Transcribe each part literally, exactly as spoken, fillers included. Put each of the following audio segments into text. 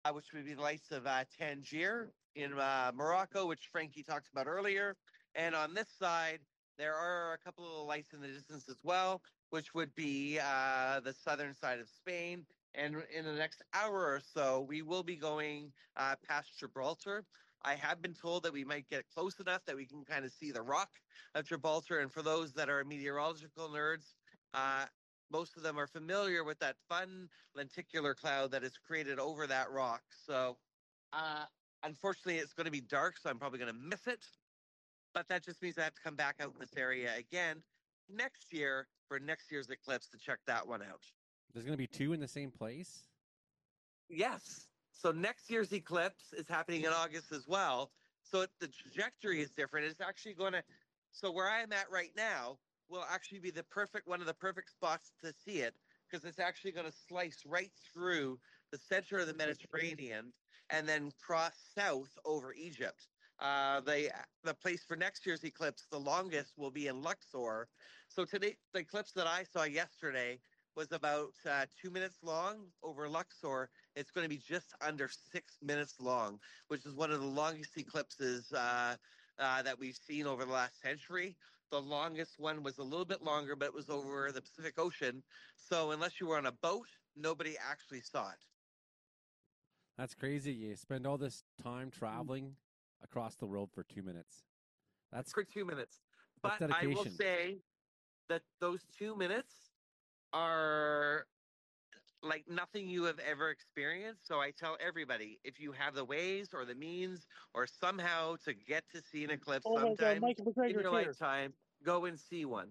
uh, which would be the lights of uh, Tangier in uh, Morocco, which Frankie talked about earlier. And on this side, there are a couple of lights in the distance as well, which would be uh, the southern side of Spain. And in the next hour or so, we will be going uh, past Gibraltar. I have been told that we might get close enough that we can kind of see the rock of Gibraltar. And for those that are meteorological nerds, uh, most of them are familiar with that fun lenticular cloud that is created over that rock. So, uh, unfortunately, it's going to be dark, so I'm probably going to miss it. But that just means I have to come back out in this area again next year for next year's eclipse to check that one out. There's going to be two in the same place? Yes. So next year's eclipse is happening in August as well. So it, the trajectory is different. It's actually going to, so where I am at right now will actually be the perfect, one of the perfect spots to see it because it's actually going to slice right through the center of the Mediterranean and then cross south over Egypt. Uh, the the place for next year's eclipse, the longest, will be in Luxor. So today, the eclipse that I saw yesterday was about uh, two minutes long over Luxor. It's going to be just under six minutes long, which is one of the longest eclipses uh, uh, that we've seen over the last century. The longest one was a little bit longer, but it was over the Pacific Ocean. So unless you were on a boat, nobody actually saw it. That's crazy. You spend all this time traveling across the world for two minutes. That's For two minutes. that's But I will dedication. say that those two minutes are like nothing you have ever experienced. So I tell everybody, if you have the ways or the means or somehow to get to see an eclipse Oh my God, sometime Michael in McGregor's your here. lifetime, go and see one.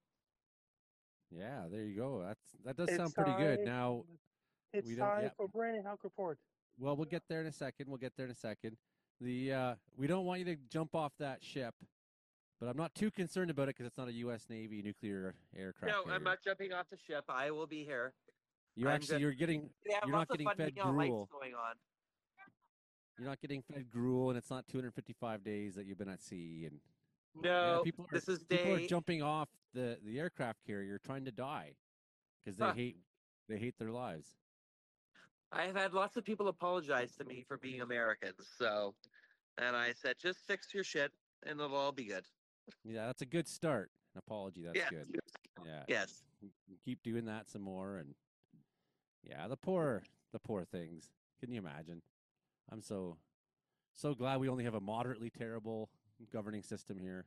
Yeah, there you go. That's that does It's sound pretty good. time. Now It's we don't. time Yeah. for Brandon Houck report. Well, we'll get there in a second. We'll get there in a second. The uh, we don't want you to jump off that ship, but I'm not too concerned about it because it's not a U S Navy nuclear aircraft No, I'm carrier. not jumping off the ship. I will be here. You I'm actually just you're getting they have you're not lots of getting fun fed neon lights gruel. going on. You're not getting fed gruel, and it's not two hundred fifty-five days that you've been at sea. And yeah, No, people are this is people are day jumping off the the aircraft carrier trying to die because they huh. hate they hate their lives. I have had lots of people apologize to me for being American. So and I said, just fix your shit and it'll all be good. Yeah, that's a good start. An apology, that's Yes. good. Yeah, Yes. keep doing that some more. And yeah, the poor the poor things. Can you imagine? I'm so so glad we only have a moderately terrible governing system here.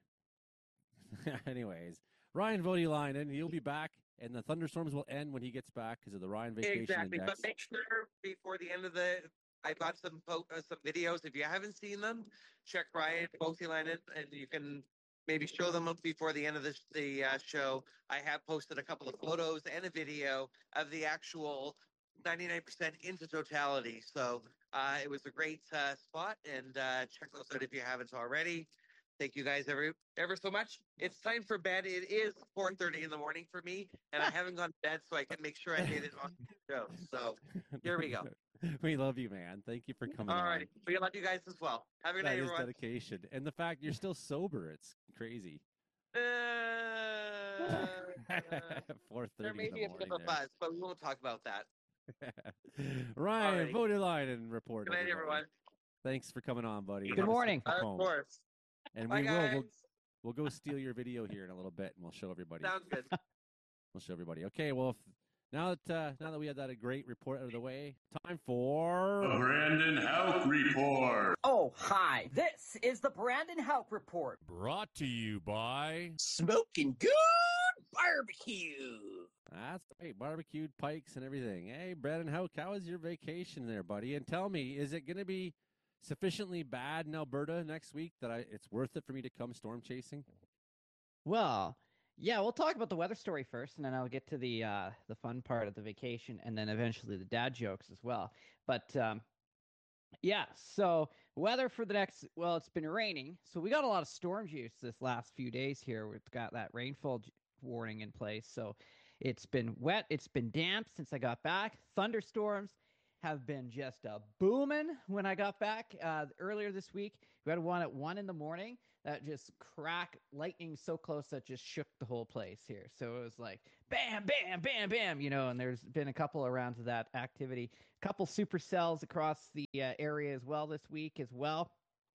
Anyways, Ryan Vodilainen, he'll be back, and the thunderstorms will end when he gets back because of the Ryan Vacation Exactly, but Index. make sure before the end of the. I got some po- uh, some videos. If you haven't seen them, check Ryan Botiline and you can maybe show them up before the end of this, the uh, show. I have posted a couple of photos and a video of the actual ninety-nine percent into totality. So uh, it was a great uh, spot, and uh, check those out if you haven't already. Thank you guys ever ever so much. It's time for bed. It is four thirty in the morning for me, and I haven't gone to bed, so I can make sure I made it on the show. So here we go. We love you, man. Thank you for coming All on. righty. We love you guys as well. Have a good That night, is everyone. dedication. And the fact you're still sober, it's crazy. Uh, four there thirty may in the be a bit morning of a there. buzz, but we won't talk about that. Ryan, Alrighty. voted line and report. Good night, everybody. everyone. Thanks for coming on, buddy. Good Have a safe morning. trip Of home. course. And Bye, we will. guys. We'll, we'll go steal your video here in a little bit, and we'll show everybody. Sounds good. We'll show everybody. Okay, well, if, now that uh, now that we had that a great report out of the way, time for The Brandon Houck Report. Oh, hi. This is the Brandon Houck Report. brought to you by Smoking good barbecue. That's right, barbecued pikes and everything. Hey, Brandon Houck, how was your vacation there, buddy? And tell me, is it going to be sufficiently bad in Alberta next week that I it's worth it for me to come storm chasing? Well, yeah, we'll talk about the weather story first, and then I'll get to the uh, the fun part of the vacation, and then eventually the dad jokes as well. But um, yeah, so weather for the next, well, it's been raining, so we got a lot of storm juice this last few days here. We've got that rainfall j- warning in place, so it's been wet, it's been damp since I got back. Thunderstorms have been just a booming when I got back uh, earlier this week. We had one at one in the morning that just cracked lightning so close that just shook the whole place here. So it was like bam, bam, bam, bam, you know, and there's been a couple of rounds of that activity, a couple supercells across the uh, area as well this week as well.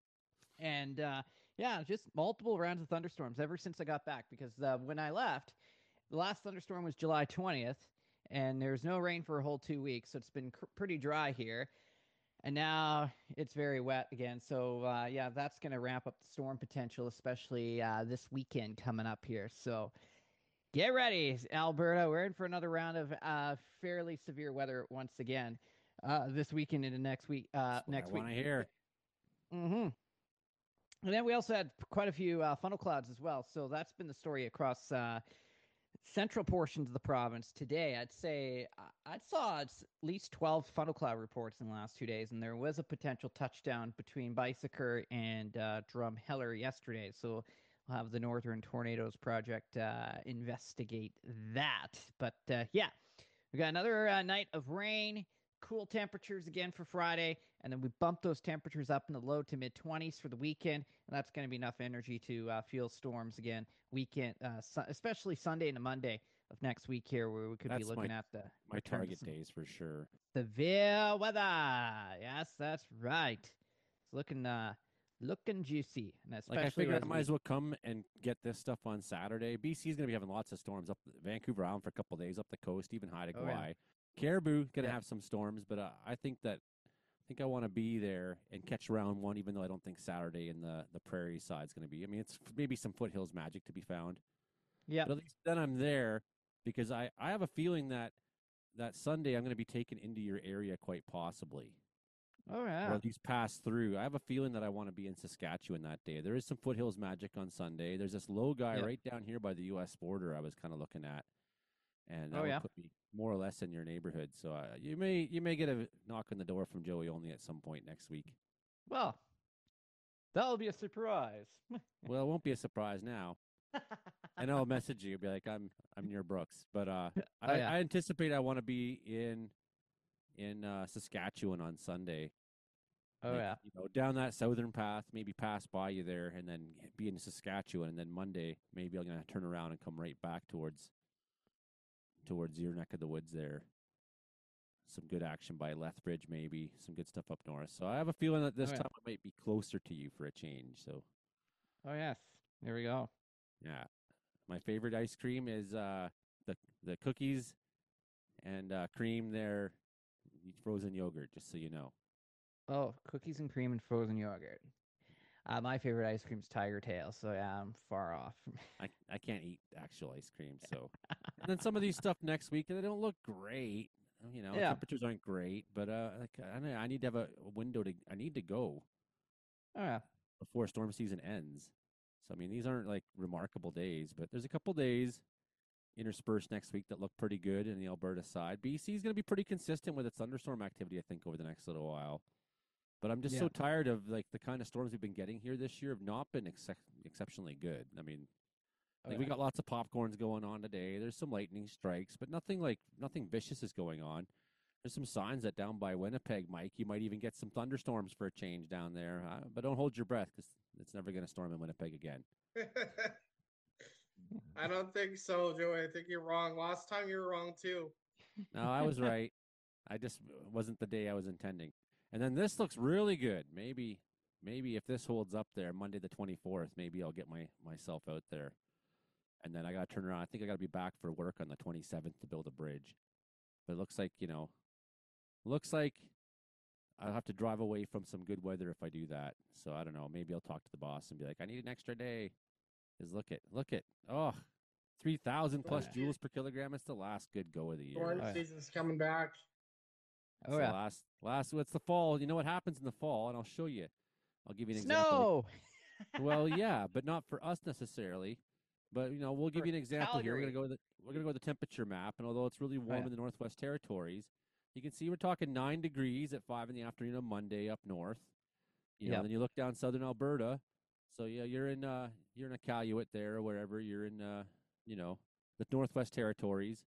And uh, yeah, just multiple rounds of thunderstorms ever since I got back, because uh, when I left, the last thunderstorm was July twentieth, and there's no rain for a whole two weeks. So it's been cr- pretty dry here. And now it's very wet again. So, uh, yeah, that's going to ramp up the storm potential, especially uh, this weekend coming up here. So get ready, Alberta. We're in for another round of uh, fairly severe weather once again uh, this weekend into next week. Uh, That's what next I week. want to hear. Mm-hmm. And then we also had quite a few uh, funnel clouds as well. So that's been the story across uh, central portions of the province today. I'd say I saw at least twelve funnel cloud reports in the last two days, and there was a potential touchdown between Bicycle and uh, Drumheller yesterday. So we'll have the Northern Tornadoes Project uh, investigate that. But uh, yeah, we got another uh, night of rain, cool temperatures again for Friday, and then we bump those temperatures up in the low to mid twenties for the weekend, and that's going to be enough energy to uh, fuel storms again weekend, uh, su- especially Sunday and Monday of next week here, where we could That's be looking my- at the My return to target some days for sure. severe weather. Yes, that's right. It's looking uh looking juicy, and especially Like I figured as I might we- as well come and get this stuff on Saturday. B C's going to be having lots of storms up Vancouver Island for a couple days, up the coast, even Haida Oh, yeah. Gwaii. Caribou going to Yeah. have some storms, but uh, I think that I think I want to be there and catch round one, even though I don't think Saturday in the the prairie side is going to be. I mean, it's maybe some foothills magic to be found, yeah. but at least then I'm there, because I I have a feeling that that Sunday I'm going to be taken into your area quite possibly. Oh Or yeah. at least pass through. I have a feeling that I want to be in Saskatchewan that day. There is some foothills magic on Sunday. There's this low guy Yeah. right down here by the U S border I was kind of looking at, and that Oh, would yeah? put me more or less in your neighborhood. So uh, you may you may get a knock on the door from Joey Only at some point next week. Well, that'll be a surprise. Well, it won't be a surprise now, and I'll message you, be like, I'm I'm near Brooks, but uh, I, Oh, yeah. I anticipate I want to be in in uh, Saskatchewan on Sunday. Oh Like, yeah. you know, down that southern path, maybe pass by you there, and then be in Saskatchewan, and then Monday maybe I'm gonna turn around and come right back towards towards your neck of the woods there. Some good action by Lethbridge, maybe some good stuff up north. So I have a feeling that this Oh, yeah. time I might be closer to you for a change. So Oh yes. There we go. yeah, my favorite ice cream is uh, the the cookies and uh, cream there, frozen yogurt. Just so you know. Oh, cookies and cream and frozen yogurt. Uh, my favorite ice cream is Tiger Tail, so yeah, I'm far off. I I can't eat actual ice cream, so and then some of these stuff next week, they don't look great. You know, Yeah. temperatures aren't great, but uh, like, I know I need to have a window to. I need to go Oh yeah. before storm season ends. So I mean, these aren't like remarkable days, but there's a couple days interspersed next week that look pretty good in the Alberta side. B C is going to be pretty consistent with its thunderstorm activity, I think, over the next little while. But I'm just Yeah. so tired of like the kind of storms we've been getting here this year have not been ex- exceptionally good. I mean, Oh, like yeah. we got lots of popcorns going on today. There's some lightning strikes, but nothing like nothing vicious is going on. There's some signs that down by Winnipeg, Mike, you might even get some thunderstorms for a change down there. Uh, but don't hold your breath, because it's never going to storm in Winnipeg again. I don't think so, Joey. I think you're wrong. Last time you were wrong too. No, I was right. I just wasn't the day I was intending. And then this looks really good. Maybe, maybe if this holds up there, Monday the twenty-fourth, maybe I'll get my myself out there. And then I got to turn around. I think I got to be back for work on the twenty-seventh to build a bridge. But it looks like, you know, looks like I'll have to drive away from some good weather if I do that. So I don't know. Maybe I'll talk to the boss and be like, I need an extra day. Because look at, look at, oh, three thousand plus Yeah. joules per kilogram. It's the last good go of the year. Storm Oh, yeah. season's coming back. Oh So yeah. last last it's the fall. You know what happens in the fall, and I'll show you. I'll give you an example. Snow. Well, yeah, but not for us necessarily. But you know, we'll give For you an example here. We're gonna Calgary. go with the, we're gonna go with the temperature map, and although it's really warm yeah. in the Northwest Territories, you can see we're talking nine degrees at five in the afternoon on Monday up north. You know, Yep. then you look down southern Alberta. So yeah, you're in uh you're in Iqaluit there or wherever you're in uh you know the Northwest Territories.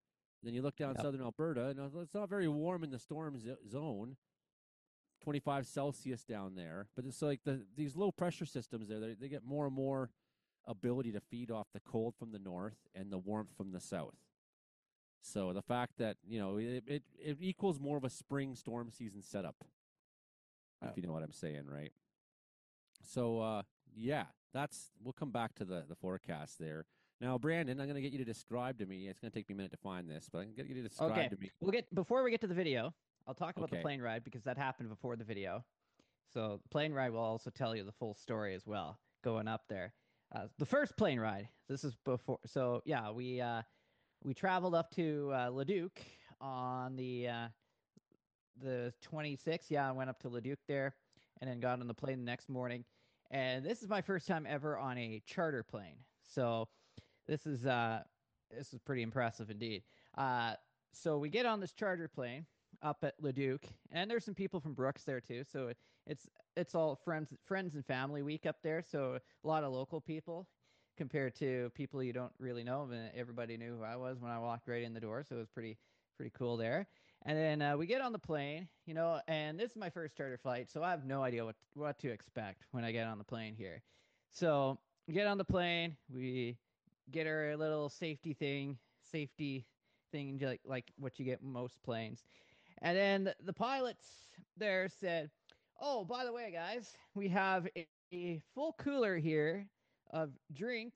Then you look down Yep. southern Alberta, and it's not very warm in the storm z- zone. twenty-five Celsius down there, but it's like the these low pressure systems there. They, they get more and more ability to feed off the cold from the north and the warmth from the south. So the fact that you know it it, it equals more of a spring storm season setup, Oh. if you know what I'm saying, right? So uh, yeah, that's we'll come back to the the forecast there. Now, Brandon, I'm going to get you to describe to me. It's going to take me a minute to find this, but I'm going to get you to describe Okay. to me. We'll get before we get to the video. I'll talk about Okay. the plane ride because that happened before the video. So the plane ride will also tell you the full story as well going up there. Uh, the first plane ride. This is before. So yeah, we uh, we traveled up to uh, Leduc on the uh, the twenty-sixth. Yeah, I went up to Leduc there, and then got on the plane the next morning. And this is my first time ever on a charter plane. So this is uh, this is pretty impressive indeed. Uh, so we get on this charter plane up at Leduc, and there's some people from Brooks there too. So it, it's it's all friends friends and family week up there. So a lot of local people compared to people you don't really know. And everybody knew who I was when I walked right in the door. So it was pretty pretty cool there. And then uh, we get on the plane, you know, and this is my first charter flight, so I have no idea what what to expect when I get on the plane here. So we get on the plane, we get our little safety thing, safety thing like like what you get in most planes. And then the, the pilots there said, "Oh, by the way, guys, we have a, a full cooler here of drinks,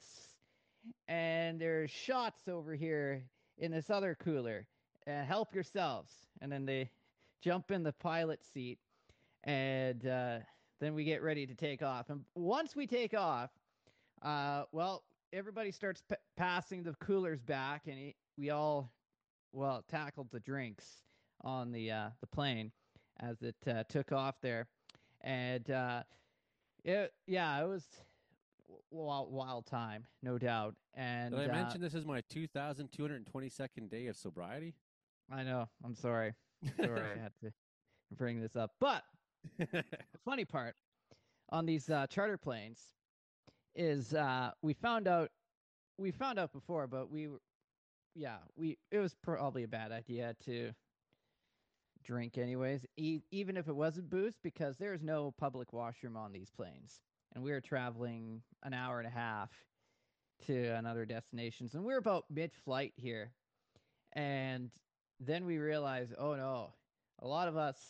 and there's shots over here in this other cooler. Uh, help yourselves." And then they jump in the pilot seat, and uh, then we get ready to take off. And once we take off, uh, well, everybody starts p- passing the coolers back, and he, we all, well, tackled the drinks on the uh, the plane as it uh, took off there. And uh, it, yeah, it was wild, wild time, no doubt. And Did I uh, mention this is my two thousand two hundred twenty-second day of sobriety? I know. I'm sorry. Sorry, I had to bring this up. But the funny part on these uh, charter planes is uh, we found out we found out before, but we were, yeah, we it was probably a bad idea to drink anyways, e- even if it wasn't booze, because there's no public washroom on these planes, and we were traveling an hour and a half to another destinations, and we're about mid-flight here, and then we realized, oh no, a lot of us.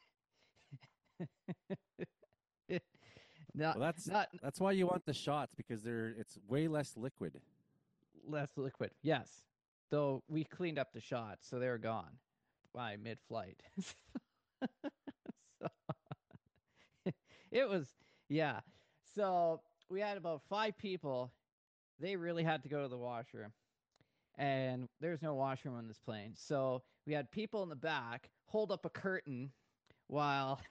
not, Well, that's not that's why you want the shots because they're it's way less liquid. less liquid. Yes, though we cleaned up the shots, so they were gone by mid-flight. So it was, yeah. So we had about five people. They really had to go to the washroom, and there's no washroom on this plane. So we had people in the back hold up a curtain while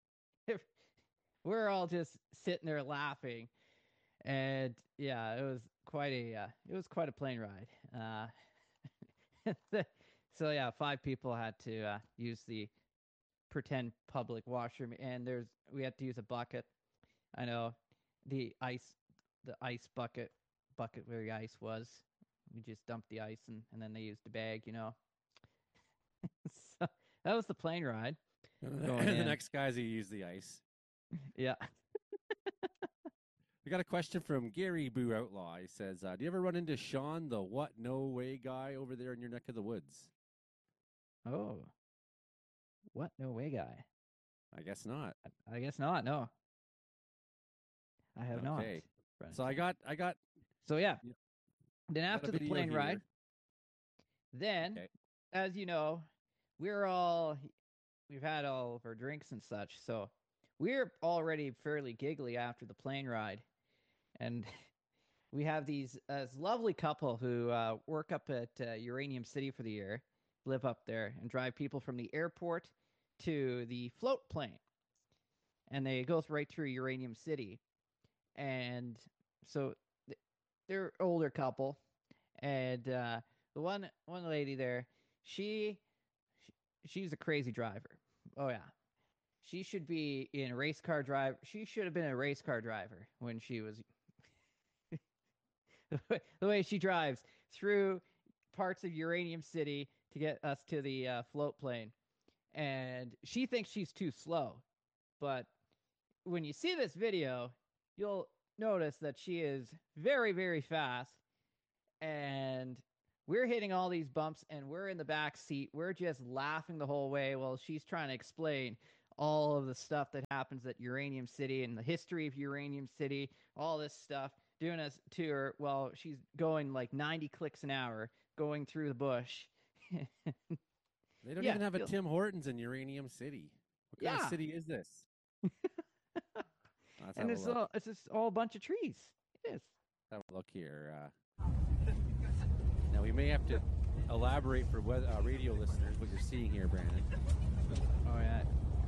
we're all just sitting there laughing. And yeah, it was quite a uh, it was quite a plane ride. Uh, so yeah, five people had to uh, use the pretend public washroom, and there's we had to use a bucket. I know the ice, the ice bucket, bucket where the ice was. We just dumped the ice, and, and then they used a bag, you know. So that was the plane ride. Going the in. next guys who use the ice. Yeah. We got a question from Gary Boo Outlaw. He says, uh, "Do you ever run into Sean, the what no way guy, over there in your neck of the woods?" Oh. What? No way, guy. I guess not. I guess not. No. I have not. Okay. run So I into- got I got So yeah. Yep. Then got a after the video plane here. ride, then Okay. as you know, we're all we've had all of our drinks and such, so we're already fairly giggly after the plane ride, and we have these uh, this lovely couple who uh, work up at uh, Uranium City for the year, live up there, and drive people from the airport to the float plane, and they go right through Uranium City, and so th- they're older couple, and uh, the one one lady there, she, she she's a crazy driver. Oh yeah, she should be in a race car drive. She should have been a race car driver when she was. The way- the way she drives through parts of Uranium City to get us to the uh, float plane, and she thinks she's too slow. But when you see this video, you'll notice that she is very, very fast, and we're hitting all these bumps, and we're in the back seat. We're just laughing the whole way while she's trying to explain all of the stuff that happens at Uranium City and the history of Uranium City, all this stuff, doing a tour while she's going like ninety clicks an hour, going through the bush. They don't Yeah, even have a you'll- Tim Hortons in Uranium City. What kind Yeah. of city is this? Let's And have a it's look. all, it's just all a bunch of trees. It is. Have a look here. Uh, now we may have to elaborate for weather, uh, radio listeners what you're seeing here, Brandon. Oh, yeah.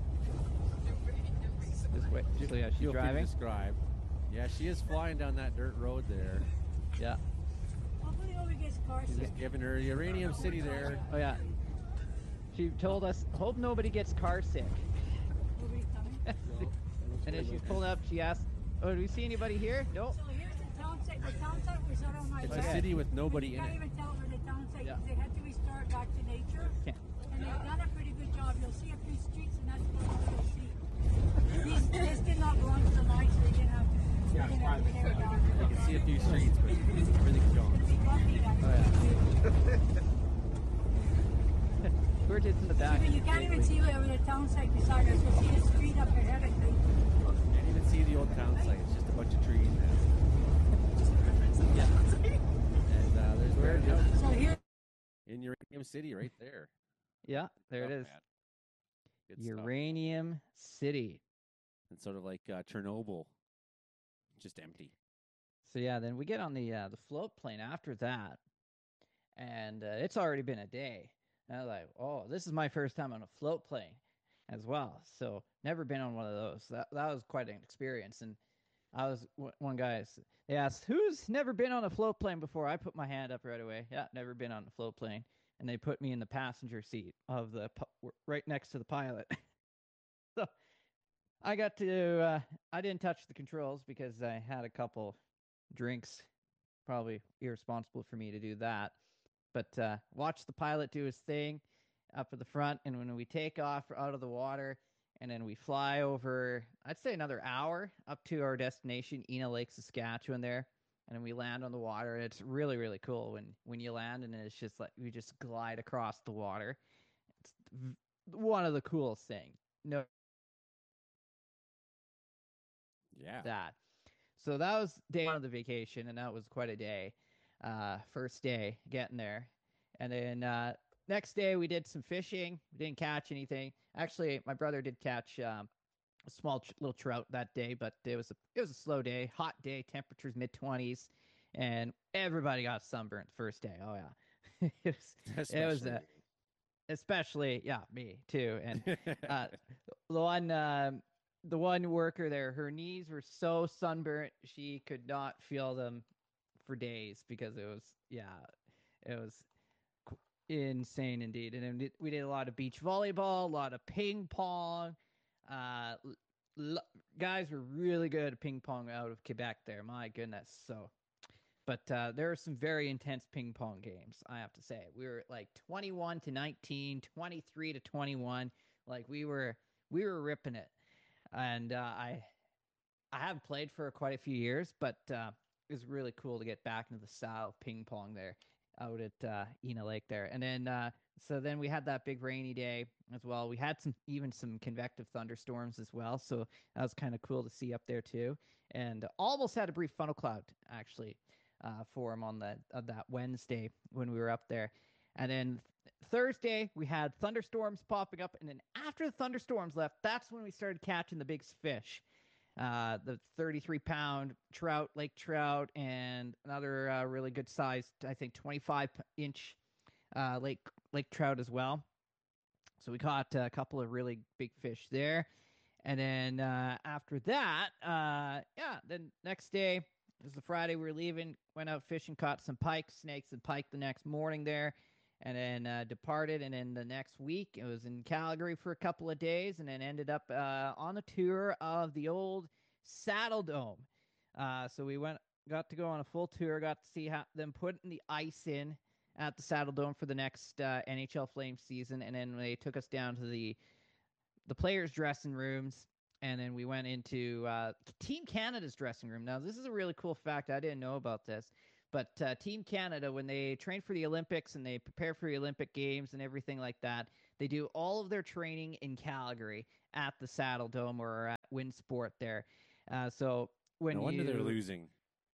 Just wait. So, yeah, she's Feel free to driving. describe. Yeah, she is flying down that dirt road there. Yeah. Hopefully nobody gets car She's sick. just giving her Uranium City there. Oh, yeah. She told us, hope nobody gets car sick. Nobody's coming. And then she's pulled up, she asked, oh, do we see anybody here? Nope. So here's the town site. The town site was out on my It's left. a city with You nobody in can't it. even tell where the town site Yeah. is. They had to restart back to nature. Can't. And they've done a pretty good job. You'll see a few streets, and that's what you'll see. These, this did not belong to the line, so they didn't have to, they didn't have to tear it down. You can see a few streets, but everything's gone. It's gonna be bumpy, guys. Oh, yeah. We're just in the back. Even- You can't even see where the town site beside us. You'll see a street up ahead, I think. Can't even see the old town site. It's just a bunch of trees now. Yeah. And uh, there's We're Brandon just- So here, in Uranium City right there. Yeah, there it Oh, is. man. Good stuff. Uranium City. And sort of like uh, Chernobyl, just empty. So yeah, then we get on the uh, the float plane after that, and uh, it's already been a day. And I was like, oh, this is my first time on a float plane as well. So never been on one of those. That that was quite an experience. And I was w- one guy. s- They asked, who's never been on a float plane before? I put my hand up right away. Yeah, never been on a float plane. And they put me in the passenger seat of the pi- w- right next to the pilot. So I got to. Uh, I didn't touch the controls because I had a couple drinks. Probably irresponsible for me to do that. But uh, watch the pilot do his thing up at the front, and when we take off out of the water, and then we fly over, I'd say another hour up to our destination, Ena Lake, Saskatchewan. There, and then we land on the water. It's really, really cool when when you land, and it's just like we just glide across the water. It's v- one of the coolest things. No, Yeah. that. So that was day one of the vacation, and that was quite a day. Uh, first day getting there, and then uh, next day we did some fishing. We didn't catch anything. Actually, my brother did catch um, a small tr- little trout that day, but it was a it was a slow day, hot day, temperatures mid twenties, and everybody got sunburnt the first day. Oh yeah, it was it was Especially a, especially yeah me too, and uh, the one um, the one worker there, her knees were so sunburnt she could not feel them for days because it was yeah, it was qu- insane indeed. And then we did- we did a lot of beach volleyball, a lot of ping pong. Uh, l- l- guys were really good at ping pong out of Quebec there. My goodness, so. But uh, there were some very intense ping pong games, I have to say. We were like twenty-one to nineteen, twenty-three to twenty-one. Like we were we were ripping it. And uh, I I haven't played for quite a few years, but uh, it was really cool to get back into the style of ping pong there out at uh, Ena Lake there. And then uh, so then we had that big rainy day as well. We had some even some convective thunderstorms as well, so that was kind of cool to see up there too. And almost had a brief funnel cloud actually uh, for him on that uh, that Wednesday when we were up there. And then th- Thursday we had thunderstorms popping up, and then after the thunderstorms left, that's when we started catching the big fish. Uh, the thirty-three pound trout, lake trout, and another uh, really good sized, I think, twenty-five inch uh, lake lake trout as well. So we caught a couple of really big fish there. And then uh, after that, uh, yeah, then next day, it was the Friday we were leaving, went out fishing, caught some pike, snakes and pike the next morning there, and then uh, departed. And then the next week, it was in Calgary for a couple of days, and then ended up uh, on a tour of the old Saddle Dome. Uh, so we went, got to go on a full tour, got to see how them putting the ice in at the Saddle Dome for the next uh, N H L Flames season, and then they took us down to the the players' dressing rooms, and then we went into uh, Team Canada's dressing room. Now, this is a really cool fact. I didn't know about this, but uh, Team Canada, when they train for the Olympics and they prepare for the Olympic Games and everything like that, they do all of their training in Calgary at the Saddle Dome or at Winsport there. Uh, so when No wonder you... they're losing.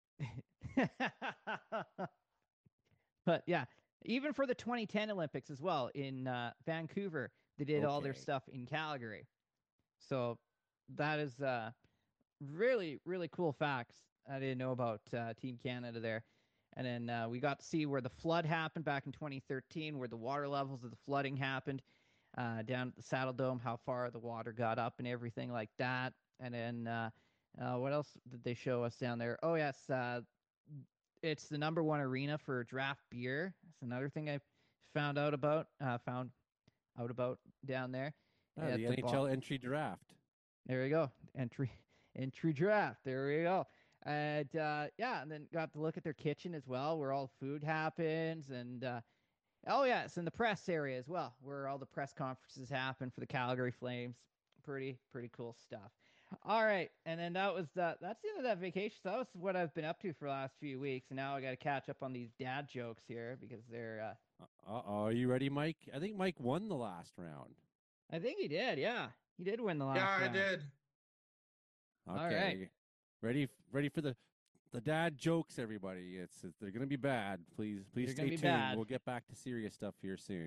But yeah, even for the twenty ten Olympics as well in uh, Vancouver, they did all their Okay. stuff in Calgary. So that is uh, really, really cool facts I didn't know about uh, Team Canada there. And then uh, we got to see where the flood happened back in twenty thirteen, where the water levels of the flooding happened uh, down at the Saddle Dome, how far the water got up and everything like that. And then uh, uh, what else did they show us down there? Oh, yes, uh, it's the number one arena for draft beer. That's another thing I found out about, uh, found out about down there. Oh, at the the N H bo- L entry draft. There we go. Entry entry draft. There we go. And uh, yeah, and then got to look at their kitchen as well, where all the food happens, and uh, oh yes, in the press area as well, where all the press conferences happen for the Calgary Flames. Pretty pretty cool stuff. All right, and then that was the, that's the end of that vacation. So that was what I've been up to for the last few weeks, and now I got to catch up on these dad jokes here because they're. Uh, Uh oh, are you ready, Mike? I think Mike won the last round. I think he did. Yeah, he did win the last. Yeah, I round. did. Okay. right. Ready ready for the the dad jokes, everybody. It's, it's they're gonna be bad. Please please They're stay gonna be tuned. bad. We'll get back to serious stuff here soon.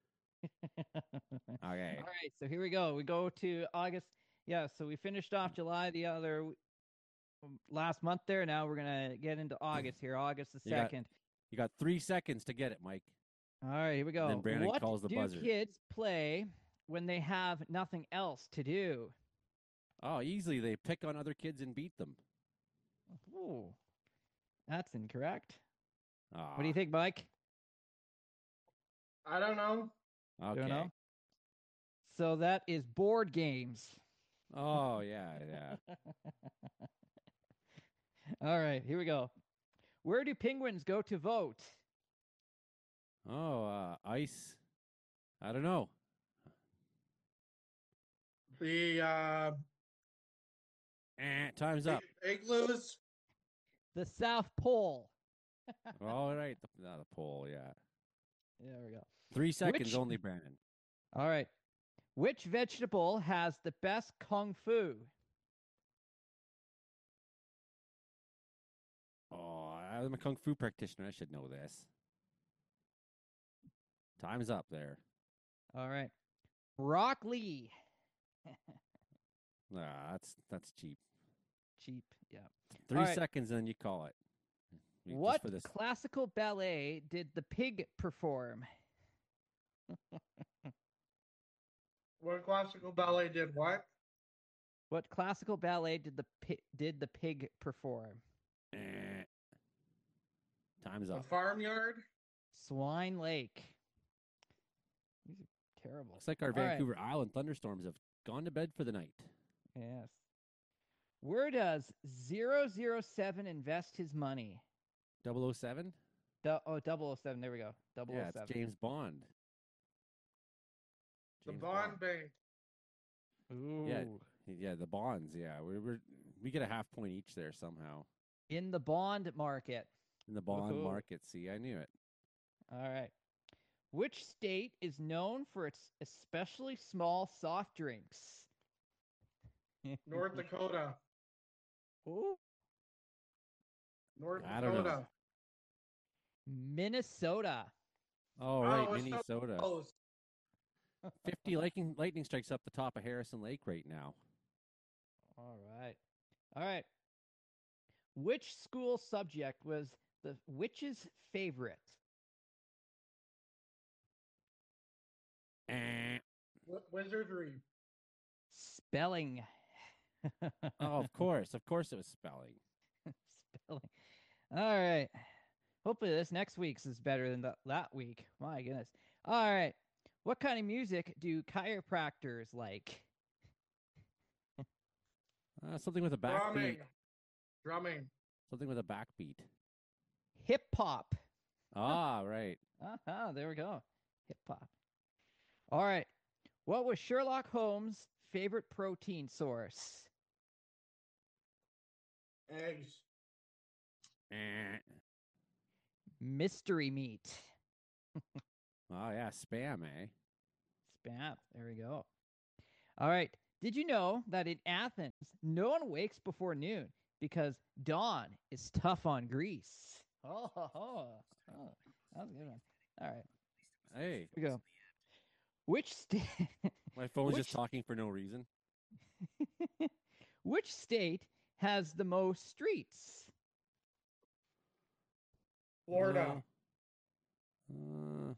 Okay. All right, so here we go. We go to August. Yeah, so we finished off July the other w- last month there. Now we're gonna get into August here, August the You got- second. You got three seconds to get it, Mike. All right, here we go. then Brandon what calls the do buzzer. kids play when they have nothing else to do? Oh, easily they pick on other kids and beat them. Ooh, that's incorrect. Ah, What do you think, Mike? I don't know. Okay. Don't know. So that is board games. Oh yeah, yeah. All right, here we go. Where do penguins go to vote? Oh, uh, ice. I don't know. The uh, Eh, time's up. igloos. The South Pole. All right, the, not the pole. Yeah, There we go. three seconds Which- only, Brandon. All right. Which vegetable has the best kung fu? Oh, I'm a kung fu practitioner. I should know this. Time's up there. All right. Broccoli. Ah, that's that's cheap. Cheap. Yeah. Three All right. seconds, and then you call it. Just What for this? classical ballet did the pig perform? What classical ballet did what? What classical ballet did the pi- did the pig perform? Eh. Time's The up. farmyard. Swine Lake. These are terrible. Looks like our All right. Vancouver Island thunderstorms have gone to bed for the night. Yes. Where does zero zero seven invest his money? double oh seven? Du- oh, double oh seven. There we go. Double Yeah, oh it's seven. James Bond. The James bond bank. Ooh. Yeah. Yeah, the bonds. Yeah, we we we get a half point each there somehow In the bond market. in the bond Woohoo. market. See, I knew it. All right. Which state is known for its especially small soft drinks? North Dakota. Ooh. North I don't know. Dakota. Minnesota. Oh, right, it's so Minnesota. close. fifty lightning lightning strikes up the top of Harrison Lake right now. All right. All right. Which school subject was the witch's favorite? Eh. Wi- Wizardry. Spelling. Oh, of course, of course, it was spelling. Spelling. All right. Hopefully this next week's is better than th- that week. My goodness. All right. What kind of music do chiropractors like? Uh, something with a Drumming. backbeat. Drumming. Something with a backbeat. Hip hop. Ah, right. Uh-huh, there we go. Hip hop. All right. What was Sherlock Holmes' favorite protein source? Eggs. Eh. Mystery meat. Oh yeah, spam, eh? Spam. There we go. All right. Did you know that in Athens, no one wakes before noon because dawn is tough on Greece? Oh, oh, oh. oh that was a good one. All right. Hey, Here we go. Which state? my phone's just Which- talking for no reason. Which state has the most streets? Florida. Uh,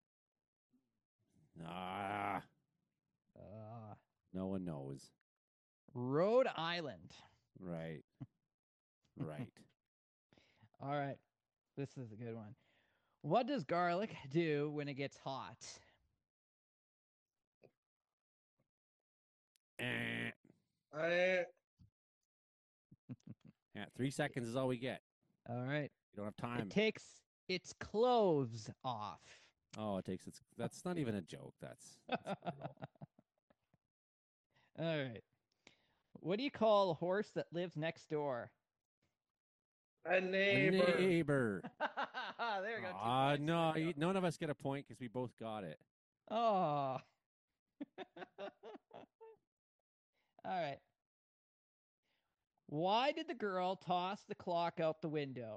uh, ah, Uh, no one knows. Rhode Island. Right. Right. All right. This is a good one. What does garlic do when it gets hot? Eh. I, Yeah, three seconds is all we get. All right. You don't have time. It takes its clothes off. Oh, it takes its. That's not even a joke. That's. that's brutal. All right. What do you call a horse that lives next door? a A neighbor. neighbor. there we go. two Ah, points. no, There we you- go. none of us get a point because we both got it. Oh. All right. Why did the girl toss the clock out the window?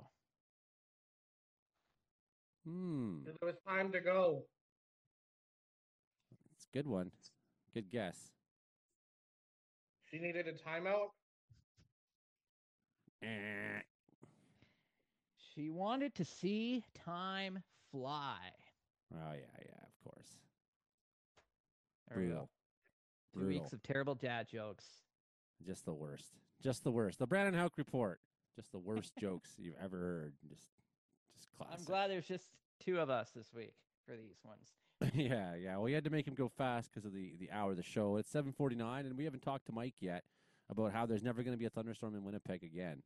Hmm, It was time to go. it's a good one. Good guess. She needed a timeout. Eh. She wanted to see time fly. Oh yeah, yeah, of course. There we go. Brutal. Two Brutal. weeks of terrible dad jokes. Just the worst. Just the worst. The Brandon Hauk report. Just the worst jokes you've ever heard. Just, just classic. I'm glad there's just two of us this week for these ones. yeah, yeah. Well, you had to make him go fast because of the the hour of the show. It's seven forty nine, and we haven't talked to Mike yet about how there's never going to be a thunderstorm in Winnipeg again.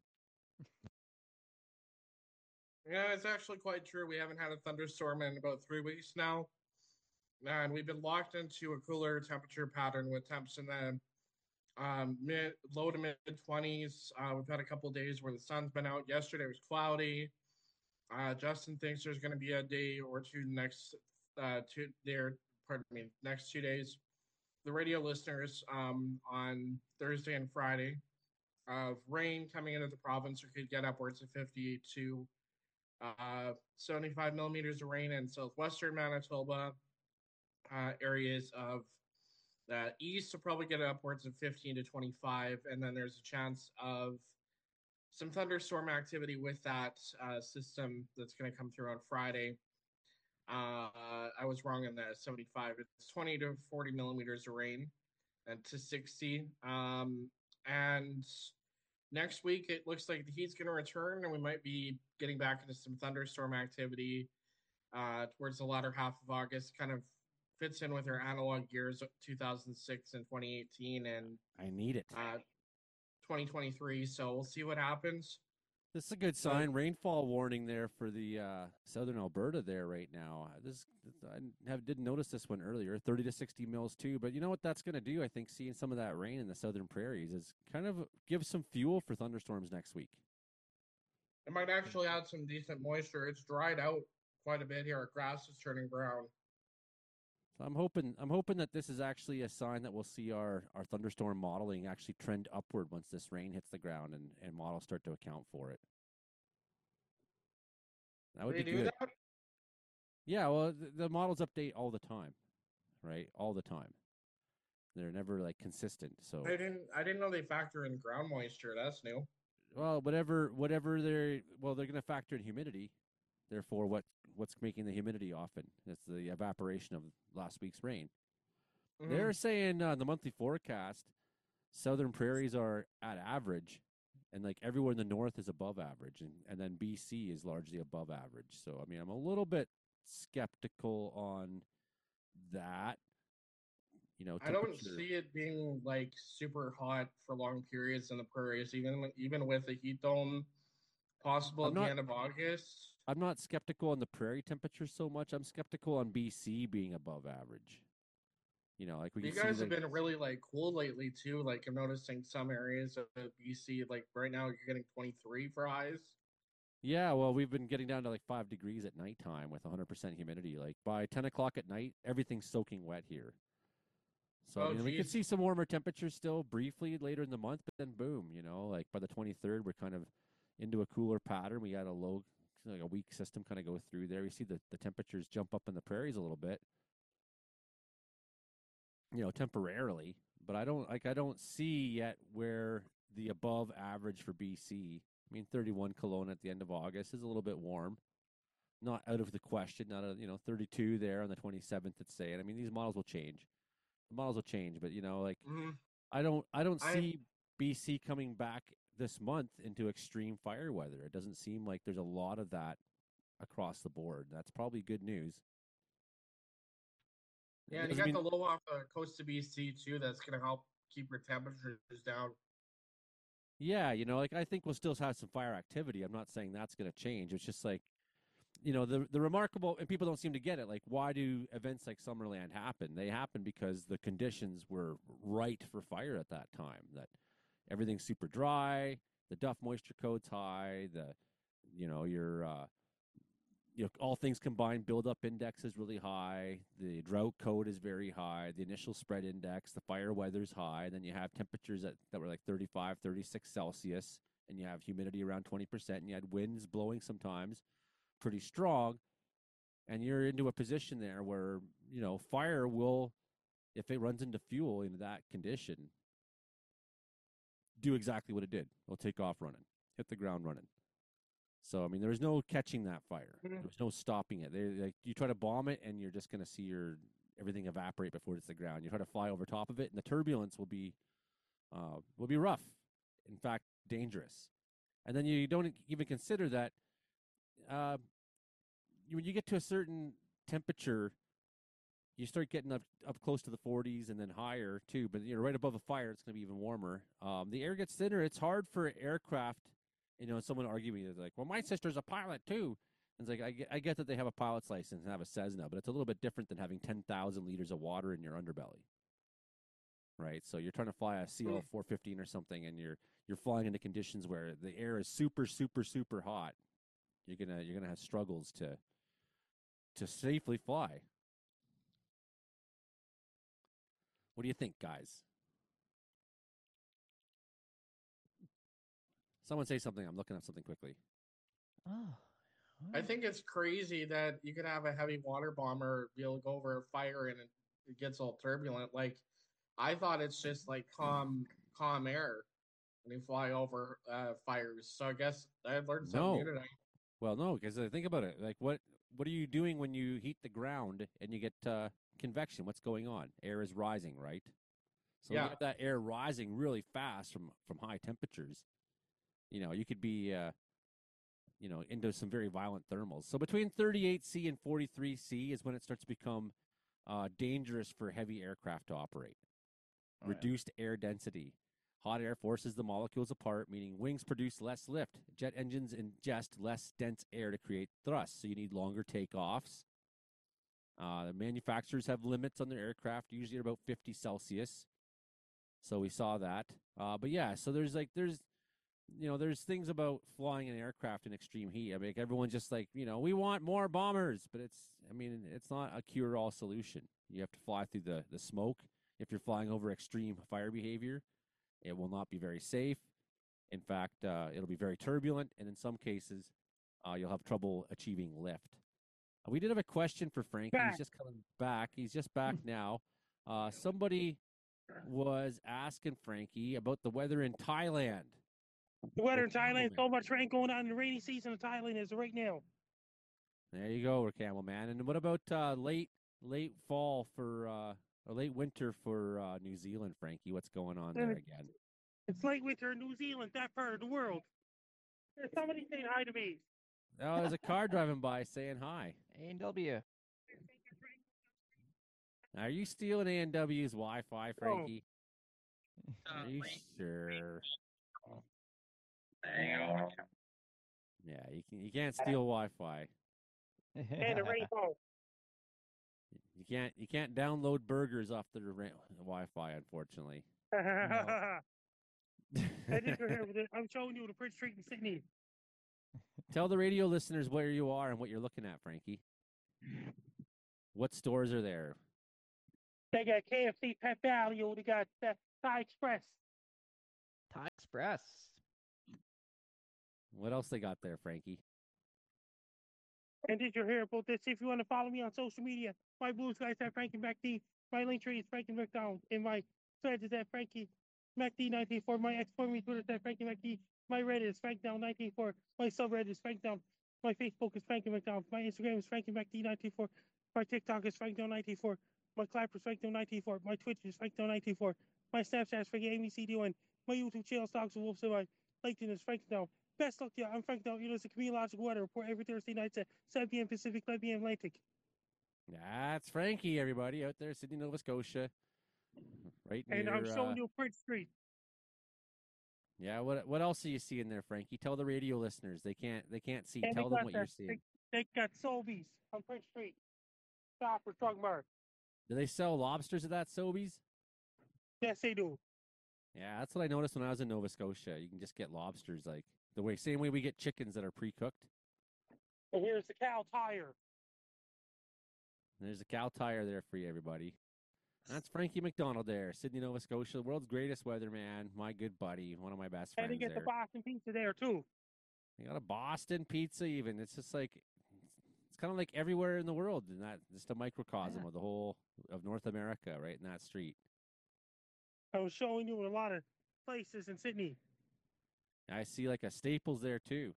Yeah, it's actually quite true. We haven't had a thunderstorm in about three weeks now. And we've been locked into a cooler temperature pattern with temps in the um, mid, low to mid twenties. Uh, we've had a couple of days where the sun's been out. Yesterday was cloudy. Uh, Justin thinks there's going to be a day or two next uh, two there. Pardon me, next two days. The radio listeners um, on Thursday and Friday of rain coming into the province, or could get upwards of fifty to uh, seventy-five millimeters of rain in southwestern Manitoba. Uh, areas of the east will probably get upwards of fifteen to twenty-five, and then there's a chance of some thunderstorm activity with that uh, system that's going to come through on Friday. Uh, I was wrong in the seventy-five. It's twenty to forty millimeters of rain, and to sixty. Um, and next week, it looks like the heat's going to return, and we might be getting back into some thunderstorm activity uh, towards the latter half of August. Kind of fits in with our analog years, two thousand six and twenty eighteen, and I need it. uh, twenty twenty-three. So we'll see what happens. This is a good sign. Rainfall warning there for the uh, southern Alberta there right now. Uh, This I have, didn't notice this one earlier. thirty to sixty mils too. But you know what that's going to do? I think seeing some of that rain in the southern prairies is kind of give some fuel for thunderstorms next week. It might actually add some decent moisture. It's dried out quite a bit here. Our grass is turning brown. So I'm hoping I'm hoping that this is actually a sign that we'll see our, our thunderstorm modeling actually trend upward once this rain hits the ground and, and models start to account for it. That would They be do good. that? Yeah, well, the, the models update all the time, right? All the time. They're never like consistent. So I didn't. I didn't know they factor in ground moisture. That's new. well, whatever whatever they're well, they're going to factor in humidity. Therefore, what what's making the humidity often? It's the evaporation of last week's rain. Mhm. They're saying uh, the monthly forecast, southern prairies are at average, and like everywhere in the north is above average, and, and then B C is largely above average. So, I mean, I'm a little bit skeptical on that. You know, I don't temperature- see it being like super hot for long periods in the prairies, even even with a heat dome possible I'm at not- the end of August. I'm not skeptical on the prairie temperature so much. I'm skeptical on B C being above average. You know, like we You can guys see, have like, been really like cool lately too. Like I'm noticing some areas of B C, like right now you're getting twenty-three for highs. yeah, well, we've been getting down to like five degrees at nighttime with one hundred percent humidity. Like by ten o'clock at night, everything's soaking wet here. So, Oh, I mean, we could geez. see some warmer temperatures still briefly later in the month, but then boom, you know, like by the twenty-third, we're kind of into a cooler pattern. We got a low, like a weak system kind of go through there. We see the, the temperatures jump up in the prairies a little bit, you know, temporarily, but I don't like, I don't see yet where the above average for B C. I mean, thirty-one Kelowna at the end of August is a little bit warm. Not out of the question, not a, you know, thirty-two there on the twenty-seventh, it's saying. I mean, these models will change. The models will change, but you know, like, Mhm. I don't I don't I- see B C coming back this month into extreme fire weather. It doesn't seem like there's a lot of that across the board. That's probably good news. It Yeah, and you doesn't got mean- the low off the coast of B C too. That's gonna help keep your temperatures down. Yeah, you know, like I think we'll still have some fire activity. I'm not saying that's going to change. It's just like, you know, the the remarkable, and people don't seem to get it. Like, why do events like Summerland happen? They happen because the conditions were right for fire at that time. That everything's super dry, the Duff moisture code's high, the, you know, your uh, you know, all things combined, buildup index is really high. The drought code is very high. The initial spread index, the fire weather's high. Then you have temperatures that, that were like thirty-five, thirty-six Celsius, and you have humidity around twenty percent, and you had winds blowing sometimes pretty strong. And you're into a position there where, you know, fire will, if it runs into fuel in that condition, do exactly what it did. It'll take off running, hit the ground running. So I mean, there was no catching that fire. Mhm. There was no stopping it. They, like, you try to bomb it, and you're just going to see your everything evaporate before it hits the ground. You try to fly over top of it, and the turbulence will be uh, will be rough. In fact, dangerous. And then you don't even consider that uh, you, when you get to a certain temperature, you start getting up up close to the forties and then higher too. But you're right above a fire, it's going to be even warmer. Um, the air gets thinner. It's hard for aircraft. You know, someone argue me, like, well, my sister's a pilot too. And it's like, I get, I get that they have a pilot's license and have a Cessna, but it's a little bit different than having ten thousand liters of water in your underbelly. Right? So you're trying to fly a C L four fifteen or something, and you're you're flying into conditions where the air is super, super, super hot. You're gonna you're gonna have struggles to to safely fly. What do you think, guys? Someone say something. I'm looking up something quickly. Oh. I think it's crazy that you could have a heavy water bomber be able to go over a fire and it, it gets all turbulent. Like, I thought it's just like calm, calm air when you fly over uh, fires. So I guess I learned something No. new tonight. Well, no, because uh, think about it. Like, what what are you doing when you heat the ground and you get uh, convection? What's going on? Air is rising, right? So when Yeah. you have that air rising really fast from from high temperatures, you know, you could be, uh, you know, into some very violent thermals. So between thirty-eight C and forty-three C is when it starts to become uh, dangerous for heavy aircraft to operate. Oh, yeah. Reduced air density. Hot air forces the molecules apart, meaning wings produce less lift. Jet engines ingest less dense air to create thrust, so you need longer takeoffs. Uh, the manufacturers have limits on their aircraft, usually at about fifty Celsius. So we saw that. Uh, but yeah, so there's like, there's, you know, there's things about flying an aircraft in extreme heat. I mean, everyone's just like, you know, we want more bombers, but it's, I mean, it's not a cure-all solution. You have to fly through the, the smoke. If you're flying over extreme fire behavior, it will not be very safe. In fact, uh, it'll be very turbulent, and in some cases, uh, you'll have trouble achieving lift. Uh, we did have a question for Frankie. Back. He's just coming back. He's just back now. Uh, somebody was asking Frankie about the weather in Thailand. The weather in Okay, Thailand, man. so much rain going on in the rainy season of Thailand is right now. There you go, Camel Man. And what about uh, late late fall for uh, or late winter for uh, New Zealand, Frankie? What's going on there again? It's late winter in New Zealand, that part of the world. There's somebody saying hi to me. Oh, there's a car driving by saying hi. A and W. Are you stealing A and W's Wi-Fi, Frankie? Are you sure? Yeah, you You can't steal Wi-Fi. And a rainbow. You can't you can't download burgers off the ra- Wi-Fi, unfortunately. I just go here with it. I'm showing you the Prince Street in Sydney. Tell the radio listeners where you are and what you're looking at, Frankie. What stores are there? They got K F C, Pet Value. They got uh, Thai Express. Thai Express. What else they got there, Frankie? And did you hear about this? If you want to follow me on social media, my blue skies at Frankie MacD. My link tree is Frankie McDonald. And my thread is at Frankie MacD nineteen four. My ex me Twitter is at Frankie MacD. My Reddit is Frank Down nineteen four. My subreddit is Frank Down. My Facebook is Frankie McDonald. My Instagram is Frankie MacD nineteen four. My TikTok is Frank Down nineteen four. My Clapper is Frank Down nineteen four. My Twitch is Frank Down nineteen four. My Snapchat is Frankie A M C D O N. My YouTube channel is Dogs and Wolves. And my LinkedIn is Frank Down. Best luck to you. I'm Frank Down. You know, it's a meteorological weather report every Thursday night at seven p.m. Pacific, nine p.m. Atlantic. That's Frankie, everybody out there, Sydney, Nova Scotia. Right near, And I'm showing uh, you Prince Street. Yeah, what what else are you seeing there, Frankie? Tell the radio listeners. They can't they can't see. And Tell they them got what the- you're seeing. They, they got Sobeys on Prince Street. Stop for drug mart. Do they sell lobsters at that Sobeys? Yes, they do. Yeah, that's what I noticed when I was in Nova Scotia. You can just get lobsters like the way same way we get chickens that are pre-cooked. And here's the cow tire. There's a cow tire there for you, everybody. That's Frankie McDonald there, Sydney, Nova Scotia, the world's greatest weatherman, my good buddy, one of my best And friends they get there. the Boston pizza there, too. They got a Boston pizza even. It's just like it's kind of like everywhere in the world, and that just a microcosm Yeah. of the whole of North America, right in that street. I was showing you a lot of places in Sydney. I see like a Staples there too.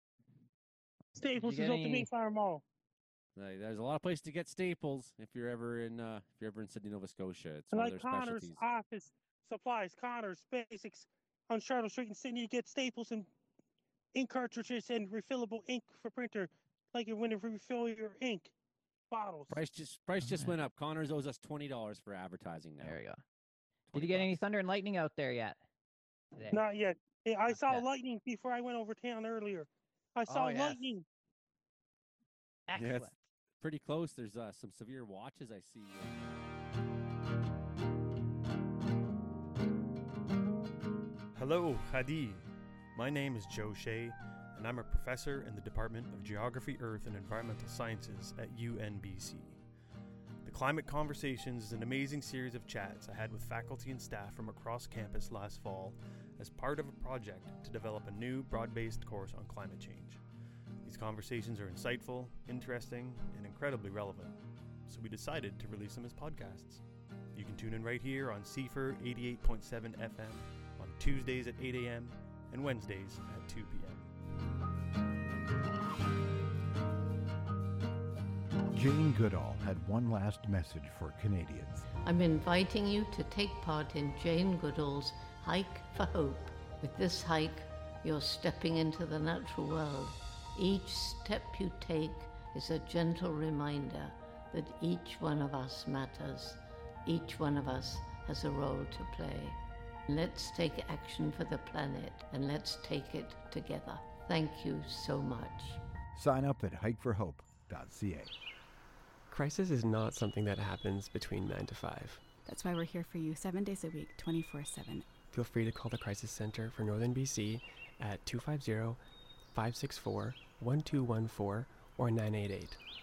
Staples get is up the any- Mayflower Mall. Like, there's a lot of places to get Staples if you're ever in uh, if you're ever in Sydney, Nova Scotia. It's And one like of their Connors specialties. Office Supplies, Connors Basics on Charlotte Street in Sydney. You get Staples and ink cartridges and refillable ink for printer, like when you refill your ink bottles. Price just price just Okay. went up. Connors owes us twenty dollars for advertising now. There you go. Did twenty you get any bucks. thunder and lightning out there yet? Today? Not yet. Yeah, I Not saw yet. lightning before I went over town earlier. I saw Oh, yes. lightning. Excellent. it's- Pretty close. There's uh, some severe watches I see. Hello, Hadi. My name is Joe Shea, and I'm a professor in the Department of Geography, Earth, and Environmental Sciences at U N B C. The Climate Conversations is an amazing series of chats I had with faculty and staff from across campus last fall as part of a project to develop a new broad-based course on climate change. These conversations are insightful, interesting, and incredibly relevant, so we decided to release them as podcasts. You can tune in right here on C F R eighty-eight point seven F M on Tuesdays at eight a.m. and Wednesdays at two p.m. Jane Goodall had one last message for Canadians. I'm inviting you to take part in Jane Goodall's Hike for Hope. With this hike, you're stepping into the natural world. Each step you take is a gentle reminder that each one of us matters. Each one of us has a role to play. Let's take action for the planet, and let's take it together. Thank you so much. Sign up at hike for hope dot c a. Crisis is not something that happens between nine to five. That's why we're here for you seven days a week, twenty-four seven. Feel free to call the Crisis Center for Northern B C at two five zero, five six four, one two one four or nine eight eight.